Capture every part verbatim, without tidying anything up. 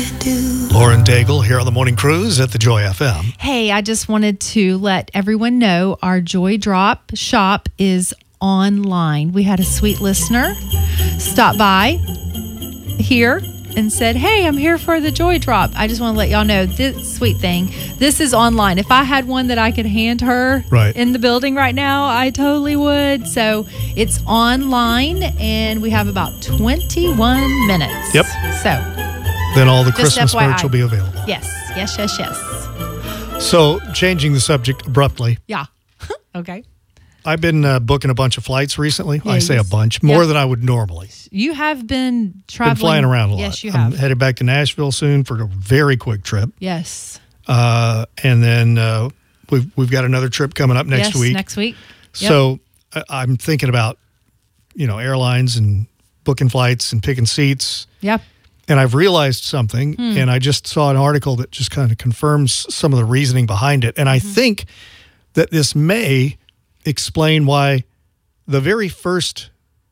Lauren Daigle here on the Morning Cruise at the Joy F M. Hey, I just wanted to let everyone know our Joy Drop shop is online. We had a sweet listener stop by here and said, hey, I'm here for the Joy Drop. I just want to let y'all know this sweet thing. This is online. If I had one that I could hand her right. in the building right now, I totally would. So it's online and we have about twenty-one minutes. Yep. So then all the just Christmas F Y I. merch will be available. Yes, yes, yes, yes. So changing the subject abruptly. Yeah. Okay. I've been uh, booking a bunch of flights recently. Yeah, I say a yes. bunch, more Yeah. than I would normally. You have been traveling. Been flying around a lot. Yes, you I'm have. headed back to Nashville soon for a very quick trip. Yes. Uh, and then uh, we've, we've got another trip coming up next yes, week. next week. Yep. So I- I'm thinking about, you know, airlines and booking flights and picking seats. Yep. And I've realized something, Hmm. and I just saw an article that just kind of confirms some of the reasoning behind it. And I Mm-hmm. think that this may explain why the very first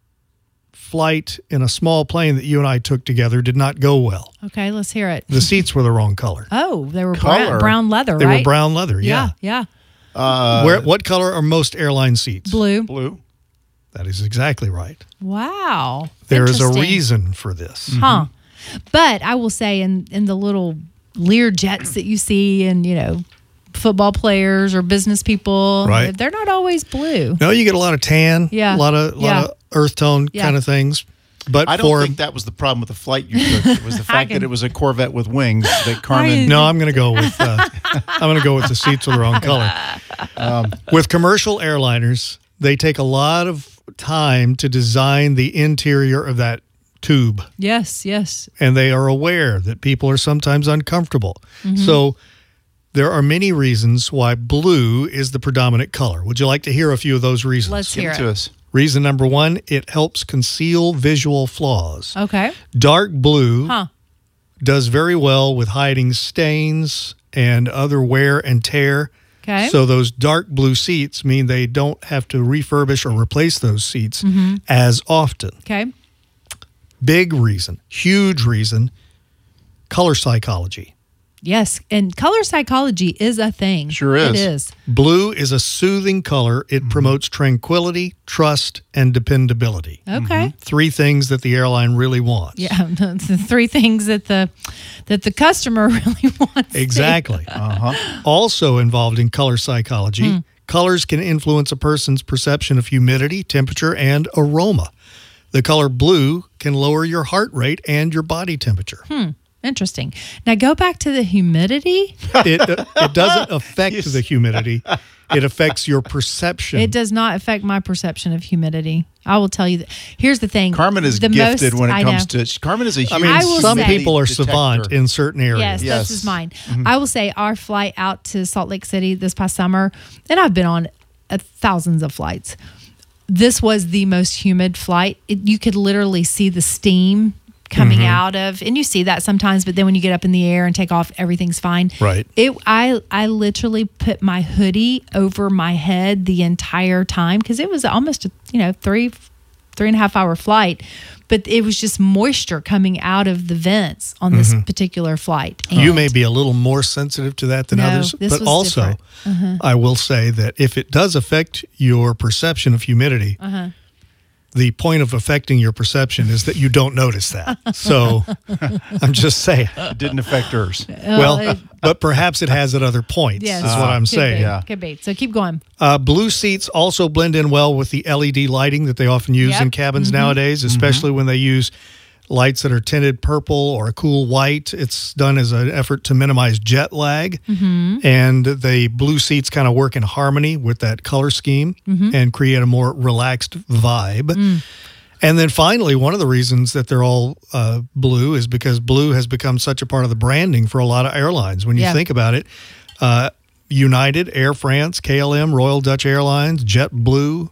flight in a small plane that you and I took together did not go well. Okay, let's hear it. The seats were the wrong color. Oh, they were Color. brown, brown leather, They right? were brown leather, yeah. Yeah, yeah. Uh, Where, what color are most airline seats? Blue. blue. That is exactly right. Wow. There is a Interesting. reason for this. Huh. But I will say in, in the little Lear jets that you see and, you know, football players or business people, Right. they're not always blue. No, you get a lot of tan, Yeah. a lot of, lot Yeah. of earth tone Yeah. kind of things. But I don't for think that was the problem with the flight you took. It was the fact can- that it was a Corvette with wings that Carmen. I- No, I'm going to go with uh, I'm going to go with the seats with the wrong color. Um, With commercial airliners, they take a lot of time to design the interior of that tube, Yes, yes. and they are aware that people are sometimes uncomfortable. Mm-hmm. So there are many reasons why blue is the predominant color. Would you like to hear a few of those reasons? Let's give hear it to it. us. Reason number one, it helps conceal visual flaws. Okay. Dark blue Huh. does very well with hiding stains and other wear and tear. Okay. So those dark blue seats mean they don't have to refurbish or replace those seats Mm-hmm. as often. Okay. Big reason, huge reason, color psychology. Yes. And color psychology is a thing. Sure It is. is. Blue is a soothing color. It promotes tranquility, trust, and dependability. Okay. Three things that the airline really wants. Yeah. The three things that the that the customer really wants. Exactly. Uh-huh. Also involved in color psychology, colors can influence a person's perception of humidity, temperature, and aroma. The color blue can lower your heart rate and your body temperature. Interesting. Now go back to the humidity. It, it doesn't affect the humidity. It affects your perception. It does not affect my perception of humidity. I will tell you that. Here's the thing. Carmen is the gifted most, when I it comes know. to. Carmen is a huge. I mean, I will some say- people are detector. savant in certain areas. Yes, Yes. this is mine. I will say our flight out to Salt Lake City this past summer, and I've been on uh, thousands of flights. This was the most humid flight. It, you could literally see the steam coming Mm-hmm. out of, and you see that sometimes, but then when you get up in the air and take off, everything's fine. Right. It. I I literally put my hoodie over my head the entire time because it was almost a you know three three and a half hour flight, but it was just moisture coming out of the vents on this particular flight. Mm-hmm. You And- may be a little more sensitive to that than No, others, this but was also different. Uh-huh. I will say that if it does affect your perception of humidity, Uh-huh. the point of affecting your perception is that you don't notice that. So I'm just saying. It didn't affect hers. Well, it- but perhaps it has at other points, Yes, is what I'm could saying. Be, Yeah. could be. So keep going. Uh, blue seats also blend in well with the L E D lighting that they often use Yep. in cabins nowadays, especially when they use lights that are tinted purple or a cool white. It's done as an effort to minimize jet lag. And the blue seats kind of work in harmony with that color scheme and create a more relaxed vibe. And then finally, one of the reasons that they're all uh, blue is because blue has become such a part of the branding for a lot of airlines. When you Yeah. think about it, uh, United, Air France, K L M, Royal Dutch Airlines, JetBlue,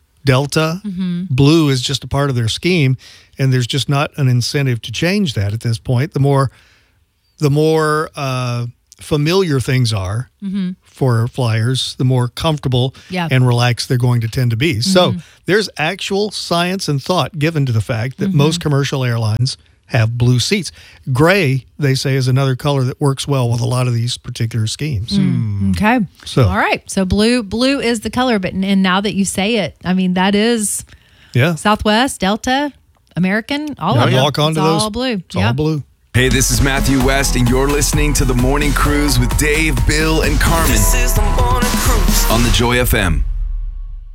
Delta, blue is just a part of their scheme, and there's just not an incentive to change that at this point. The more, the more uh, familiar things are for flyers, the more comfortable Yeah. and relaxed they're going to tend to be. So there's actual science and thought given to the fact that most commercial airlines have blue seats. Gray, they say, is another color that works well with a lot of these particular schemes. Mm, okay. So- all right. So blue, blue is the color, but and now that you say it, I mean that is Yeah. Southwest, Delta, American, all Yeah, of them. walk onto it's those. all blue. It's all blue. Hey, this is Matthew West, and you're listening to The Morning Cruise with Dave, Bill, and Carmen This is the morning cruise. on the Joy F M.